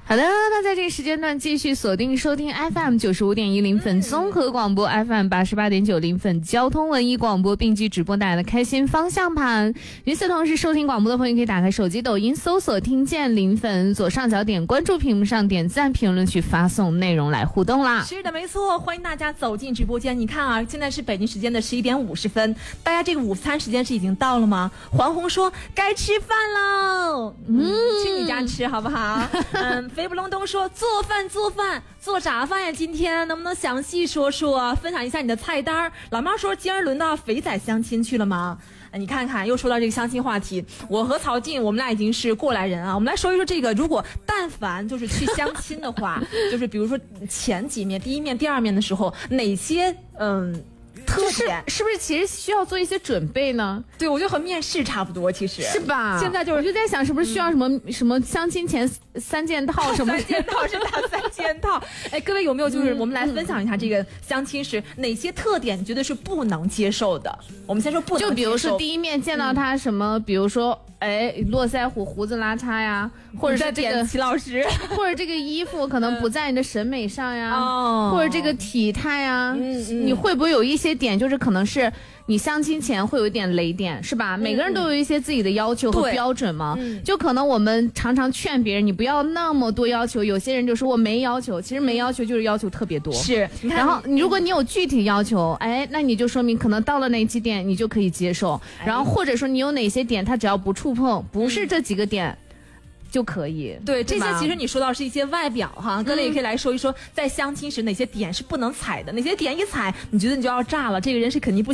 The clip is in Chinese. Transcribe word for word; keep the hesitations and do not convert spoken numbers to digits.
好的，那在这个时间段继续锁定收听 F M 九十五点一零粉综合广播、嗯、F M 八十八点九零粉交通文艺广播并机直播带来的开心方向盘。与此同时，收听广播的朋友可以打开手机抖音搜索听见零粉，左上角点关注，屏幕上点赞，评论区发送内容来互动啦。 是的，没错，欢迎大家走进直播间。你看啊，现在是北京时间的十一点五十分，大家这个午餐时间是已经到了吗？黄红说该吃饭喽，嗯，去你家吃好不好？嗯，肥不隆咚说做饭做饭做啥饭呀？今天能不能详细说说，分享一下你的菜单？老妈说今儿轮到肥仔相亲去了吗？你看看，又说到这个相亲话题，我和曹静，我们俩已经是过来人啊。我们来说一说这个，如果但凡就是去相亲的话，就是比如说前几面、第一面、第二面的时候，哪些嗯特点、 就是、是不是其实需要做一些准备呢？ 对，我觉得和面试差不多，其实是吧？ 现在就是我就在想，是不是需要什么、嗯、什么相亲前三件套什么？ 三件套是哪三件套？哎，各位有没有就是我们来分享一下这个相亲时、嗯、哪些特点你觉得是不能接受的？我们先说不能接受， 就比如说第一面见到他什么，嗯、比如说哎络腮胡、胡子拉碴呀，或者是这个齐老师， 或者这个衣服可能不在你的审美上呀， 嗯、 或者这个体态呀， 嗯嗯、 你会不会有一些点就是可能是你相亲前会有一点雷点，是吧？嗯、每个人都有一些自己的要求和标准嘛。嗯、就可能我们常常劝别人，你不要那么多要求。有些人就说我没要求，其实没要求就是要求特别多。 是， 然后你如果你有具体要求，哎，那你就说明可能到了哪几点你就可以接受。哎、然后或者说你有哪些点，他只要不触碰，不是这几个点。嗯就可以。 对，这些其实你说到是一些外表哈，各位也可以来说一说，在相亲时哪些点是不能踩的，哪些点一踩你觉得你就要炸了，这个人是肯定不